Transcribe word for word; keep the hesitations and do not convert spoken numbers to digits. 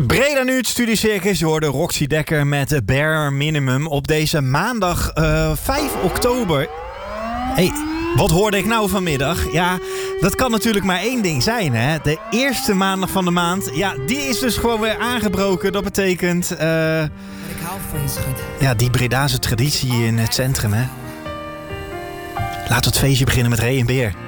Breda nu, het Studiecircus. Je hoorde Roxy Dekker met Bare Minimum op deze maandag uh, vijf oktober. Hey, wat hoorde ik nou vanmiddag? Ja, dat kan natuurlijk maar één ding zijn, hè. De eerste maandag van de maand, ja, die is dus gewoon weer aangebroken. Dat betekent, uh, ik hou van je, schat. Ja, die Bredaanse traditie in het centrum, hè. Laat het feestje beginnen met Ray en Beer.